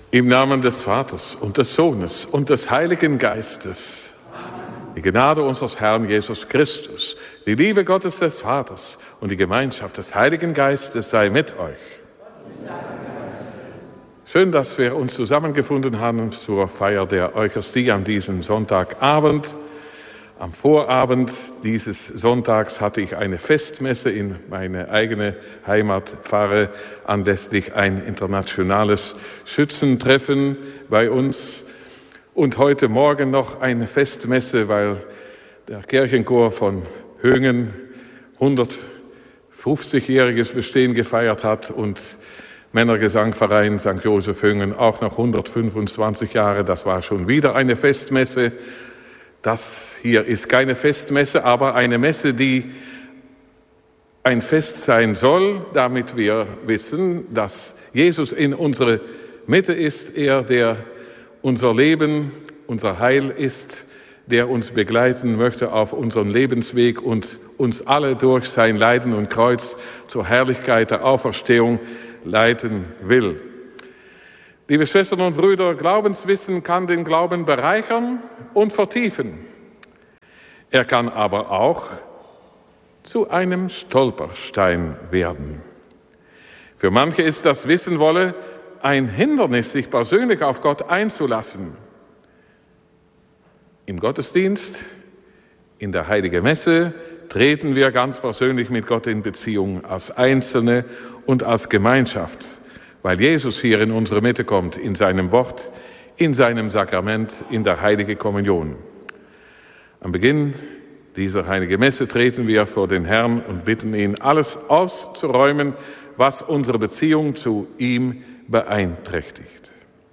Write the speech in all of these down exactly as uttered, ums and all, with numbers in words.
Im Namen des Vaters und des Sohnes und des Heiligen Geistes. Die Gnade unseres Herrn Jesus Christus, die Liebe Gottes des Vaters und die Gemeinschaft des Heiligen Geistes sei mit euch. Schön, dass wir uns zusammengefunden haben zur Feier der Eucharistie an diesem Sonntagabend. Am Vorabend dieses Sonntags hatte ich eine Festmesse in meine eigene Heimatpfarre anlässlich ein internationales Schützentreffen bei uns. Und heute Morgen noch eine Festmesse, weil der Kirchenchor von Hönggen hundertfünfzigjähriges Bestehen gefeiert hat und Männergesangverein Sankt Joseph Hönggen auch noch hundertfünfundzwanzig Jahre. Das war schon wieder eine Festmesse. Das hier ist keine Festmesse, aber eine Messe, die ein Fest sein soll, damit wir wissen, dass Jesus in unserer Mitte ist, er, der unser Leben, unser Heil ist, der uns begleiten möchte auf unserem Lebensweg und uns alle durch sein Leiden und Kreuz zur Herrlichkeit der Auferstehung leiten will. Liebe Schwestern und Brüder, Glaubenswissen kann den Glauben bereichern und vertiefen. Er kann aber auch zu einem Stolperstein werden. Für manche ist das Wissenwolle ein Hindernis, sich persönlich auf Gott einzulassen. Im Gottesdienst, in der Heiligen Messe, treten wir ganz persönlich mit Gott in Beziehung als Einzelne und als Gemeinschaft, weil Jesus hier in unsere Mitte kommt, in seinem Wort, in seinem Sakrament, in der Heiligen Kommunion. Am Beginn dieser Heiligen Messe treten wir vor den Herrn und bitten ihn, alles auszuräumen, was unsere Beziehung zu ihm beeinträchtigt.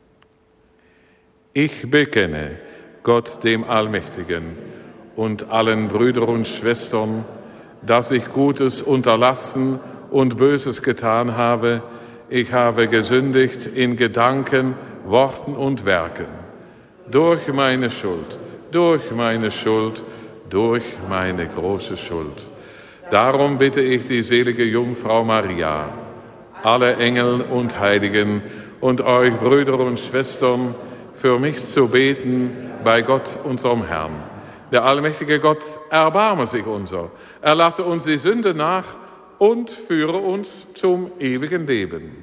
Ich bekenne Gott, dem Allmächtigen, und allen Brüdern und Schwestern, dass ich Gutes unterlassen und Böses getan habe. Ich habe gesündigt in Gedanken, Worten und Werken. Durch meine Schuld, durch meine Schuld, durch meine große Schuld. Darum bitte ich die selige Jungfrau Maria, alle Engel und Heiligen und euch Brüder und Schwestern, für mich zu beten bei Gott, unserem Herrn. Der allmächtige Gott, erbarme sich unser, erlasse uns die Sünde nach und führe uns zum ewigen Leben.